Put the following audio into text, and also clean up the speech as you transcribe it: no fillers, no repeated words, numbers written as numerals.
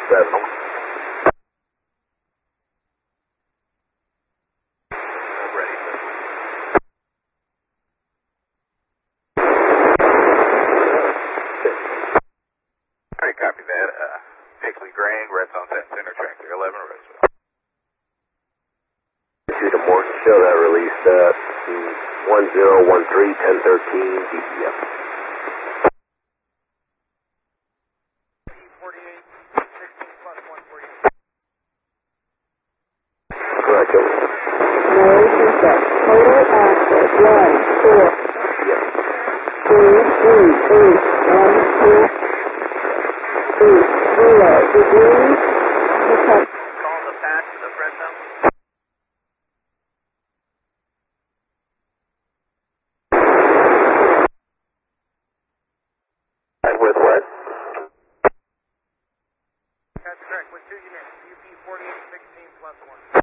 Alright, copy that. Pixley Grang, Red Sunset Center, Tractor 11, Roseville. To Morton, show that release, 1013, 1013, DCF. 48, 16 plus 148. Correct. Narration set. Total access 1, 4. Yes. 2, 3, 8, 1, 2. 8, 0, degrees, detect. Call the patch to the Fresno. With what? That's correct, with 2 units, UP 48, 16 plus 1.